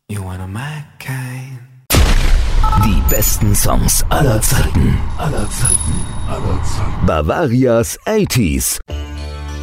You wanna my kind. Die besten Songs aller Zeiten. Bavarias 80s.